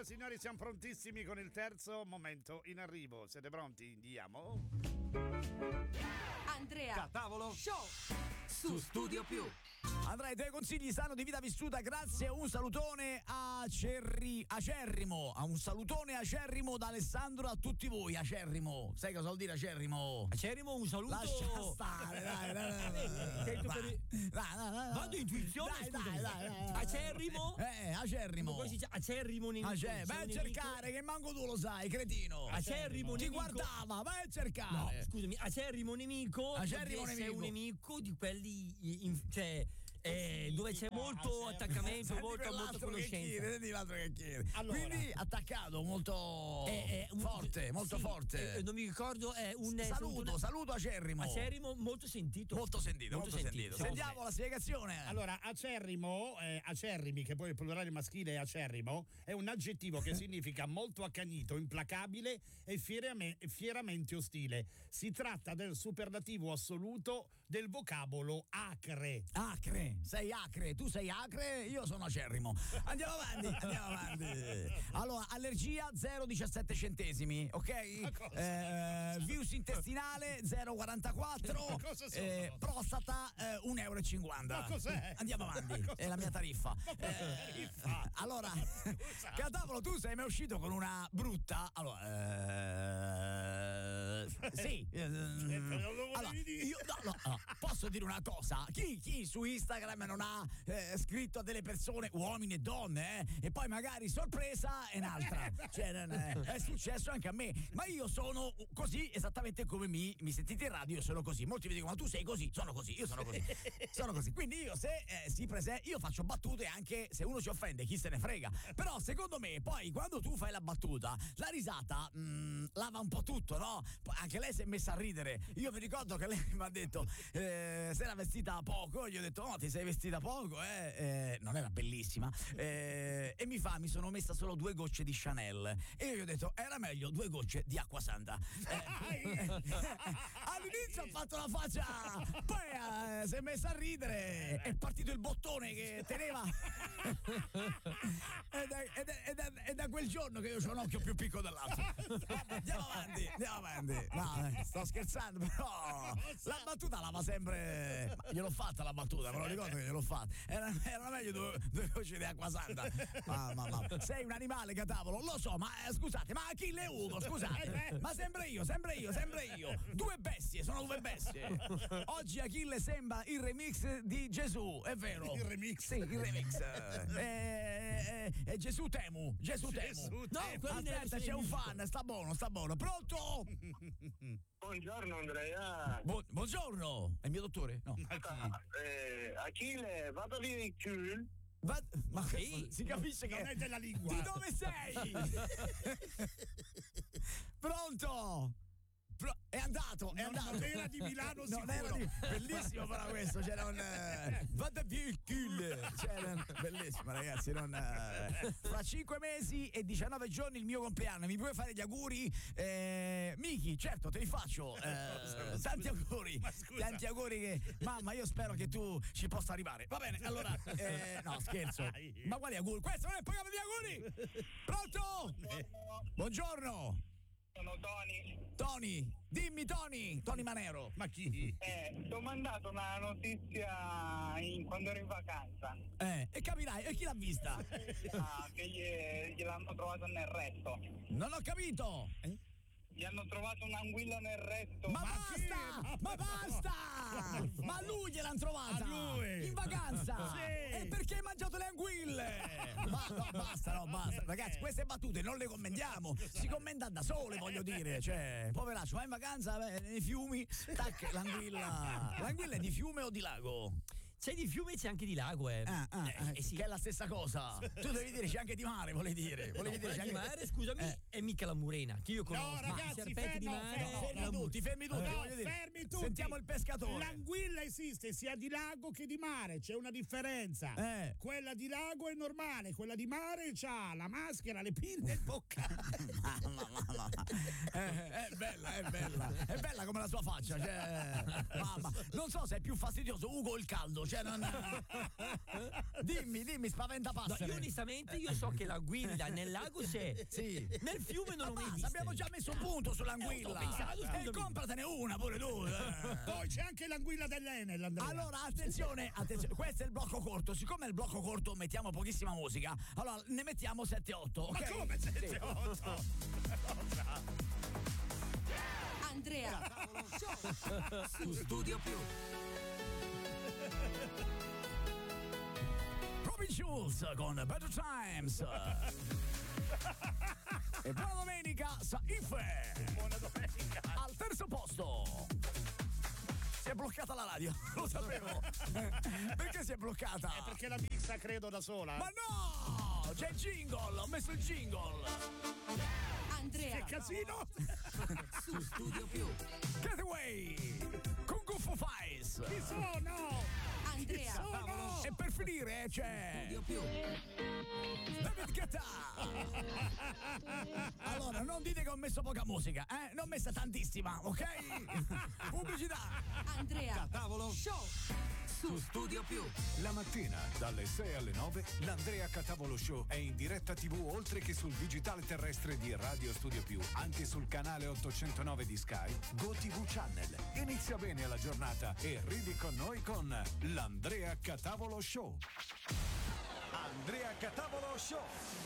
signori, siamo prontissimi con il terzo momento in arrivo. Siete pronti? Andiamo. Andrea Catavolo Show su Studio Più. Andrea, i tuoi consigli sanno di vita vissuta, grazie. Un salutone acerrimo, un salutone acerrimo da Alessandro a tutti voi. Acerrimo, sai cosa vuol dire acerrimo? Acerrimo, un saluto. Lascia stare, dai. Vado intuizione, dai. Acerrimo? Acerrimo. Come si dice? Acerrimo nemico. Vai a cercare, che manco tu lo sai, cretino. Acerrimo Ti nemico. guardava, vai a cercare. No, scusami, acerrimo nemico. Acerrimo Sei nemico. un nemico di quelli dove c'è molto attaccamento, molto conoscenza. Senti l'altro che chiede. Allora. Quindi attaccato, molto forte, molto sì, forte. non mi ricordo, è un Saluto acerrimo. acerrimo molto sentito. Molto sentito. Sentiamo la spiegazione. Allora, acerrimi, che poi il plurale maschile è acerrimo, è un aggettivo che significa molto accanito, implacabile e fieramente ostile. Si tratta del superlativo assoluto del vocabolo acre. Acre, sei acre, tu sei acre, io sono acerrimo. Andiamo avanti. Allora, allergia 0,17 centesimi, ok? Virus intestinale 0,44. Cosa sono? Prostata 1,50 Ma cos'è? Andiamo avanti, è la mia tariffa. Allora, Catavolo, tu sei mai uscito con una brutta? Allora, sì. Non lo Allora, volevi dire? io no, posso dire una cosa? Chi su Instagram non ha scritto a delle persone, uomini e donne, e poi magari sorpresa è un'altra. Cioè, è successo anche a me. Ma io sono così, esattamente come mi sentite in radio, io sono così. Molti mi dicono, ma tu sei così? Sono così, io sono così. Sono così. Quindi io se si presenta, io faccio battute anche se uno ci offende, chi se ne frega. Però secondo me poi quando tu fai la battuta, la risata lava un po' tutto, no? Anche lei si è messa a ridere. Io mi ricordo che lei mi ha detto si era vestita poco, gli ho detto no, ti sei vestita poco, non era bellissima, e mi sono messa solo 2 gocce di Chanel e io gli ho detto era meglio 2 gocce di acqua santa. All'inizio ha fatto la faccia, poi si è messa a ridere, è partito il bottone che teneva e da quel giorno che io ho un occhio più piccolo dell'altro. Andiamo avanti. No, sto scherzando, però la battuta lava sempre. Gliel'ho fatta la battuta, me lo ricordo che gliel'ho fatta. Era meglio 2 gocce di acqua santa. Ma sei un animale, Catavolo, lo so, ma scusate, ma Achille e Ugo, scusate, ma sempre io. 2 bestie, sono 2 bestie. Oggi Achille sembra il remix di Gesù, è vero? Il remix? Sì, il remix. È Gesù Temu. No, aspetta, c'è un fan, sta buono. Pronto? Buongiorno Andrea. Buongiorno. È il mio dottore? No. Achille, vado via di culo. Ma si capisce che non è della lingua. Di dove sei? Pronto? È andato. Non era di Milano, non sicuro. Bellissimo però questo, c'era vada via il culo. Bellissimo, ragazzi, fra 5 mesi e 19 giorni il mio compleanno, mi puoi fare gli auguri? Miki, certo, te li faccio. Tanti auguri. Tanti auguri che mamma, io spero che tu ci possa arrivare. Va bene, allora no, scherzo. Ma quali auguri? Questo non è il programma di auguri. Pronto? Buongiorno. Sono Tony. Tony, dimmi Tony Manero. Ma chi? Ti ho mandato una notizia quando ero in vacanza. E capirai, e chi l'ha vista? Che gliel'hanno trovato nel retto. Non ho capito. Gli hanno trovato un'anguilla nel retto. Ma basta! Ma lui gliel'hanno trovata! A lui! In vacanza! Sì. E perché hai mangiato le anguille? Basta. Ragazzi, queste battute non le commentiamo. Si commenta da sole, voglio dire. Cioè, poveraccio, vai in vacanza nei fiumi, tac, l'anguilla. L'anguilla è di fiume o di lago? C'è di fiume e c'è anche di lago, sì. Che è la stessa cosa. Tu devi dire c'è anche di mare, volevi dire. Volevi dire c'è di anche... mare, scusami, è mica la murena, che io conosco. No, ragazzi, serpenti di mare. Fermi tutti. Sentiamo il pescatore. L'anguilla esiste sia di lago che di mare, c'è una differenza. Quella di lago è normale, quella di mare c'ha la maschera, le pinne e il bocca. È bella come la sua faccia, cioè, mamma. Non so se è più fastidioso Ugo o il caldo, cioè non... dimmi, spaventapassere. No, io onestamente so che l'anguilla nel lago c'è. Sì. Nel fiume non l'ho mai vista. Abbiamo già messo un punto sull'anguilla. Compratene una pure tu. Poi c'è anche l'anguilla dell'Enel, Andrea. Allora, attenzione, questo è il blocco corto. Siccome è il blocco corto mettiamo pochissima musica, allora ne mettiamo 7-8, ok? Ma come 7-8? Andrea su Studio Più. Robin Schulz con Better Times. E buona domenica, Saife. Buona domenica. Al terzo posto. Si è bloccata la radio, lo sapevo. Perché si è bloccata? Perché la mixa credo da sola. Ma no! C'è il jingle, ho messo il jingle. Andrea Che casino! su Studio Più. Getaway con Guffo Fais. Chi sono? Andrea Sono! E per finire c'è Studio Più. David Guetta. Allora, non dite che ho messo poca musica, eh? Ne ho messa tantissima, ok? Pubblicità. Andrea Tavolo Show su Studio Più. La mattina dalle 6 alle 9 l'Andrea Catavolo Show è in diretta TV oltre che sul digitale terrestre di Radio Studio Più, anche sul canale 809 di Sky, GoTV Channel. Inizia bene la giornata e ridi con noi con l'Andrea Catavolo Show. Andrea Catavolo Show.